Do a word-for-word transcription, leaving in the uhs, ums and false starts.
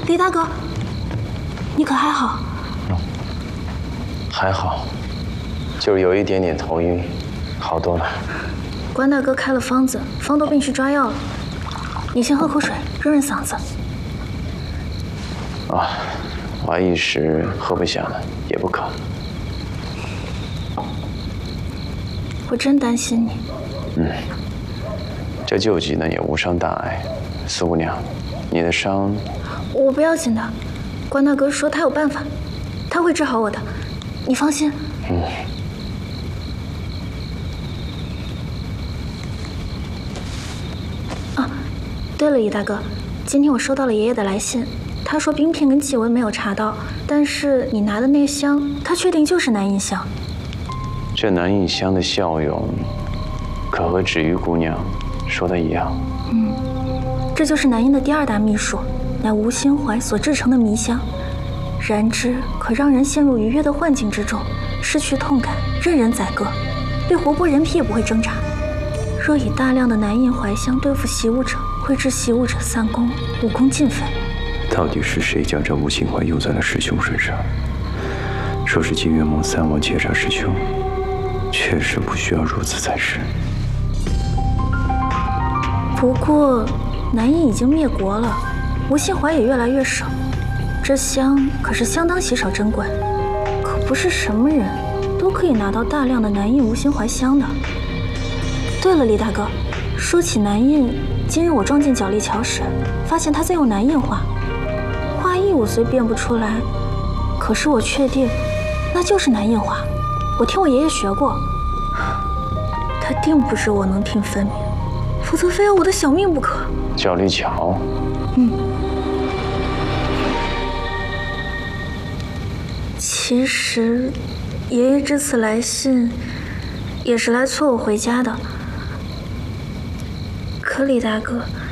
李大哥，你可还好？ 嗯，还好，就是有一点点头晕，好多了。 关大哥开了方子，方多病去抓药了。你先喝口水，润润嗓子。 啊，我还一时喝不下了，也不渴。 我真担心你。 嗯，这救急呢也无伤大碍。苏姑娘，你的伤…… 我不要紧的，关大哥说他有办法，他会治好我的，你放心。 嗯。 啊，对了，李大哥，今天我收到了爷爷的来信，他说冰片跟气纹没有查到，但是你拿的那箱，他确定就是南印香。 这南印香的效用，可和芷玉姑娘说的一样。 嗯，这就是南印的第二大秘术，乃吴心怀所制成的迷香，燃之可让人陷入愉悦的幻境之中，失去痛感，任人宰割，对活剥人皮也不会挣扎。若以大量的南印怀香对付习武者，会致习武者散功，武功尽废。 到底是谁将这吴心怀用在了师兄身上？说是金月梦三王劫杀师兄，确实不需要如此才是。 不过，南印已经灭国了，吴心怀也越来越少。这香可是相当稀少珍贵，可不是什么人都可以拿到大量的南印吴心怀香的。对了，李大哥，说起南印，今日我撞进角力桥时，发现他在用南印画，画意我虽辨不出来，可是我确定那就是南印画。我听我爷爷学过，他定不是我能听分明，否则非要我的小命不可。 角力桥， 嗯，其实爷爷这次来信也是来催我回家的。可李大哥，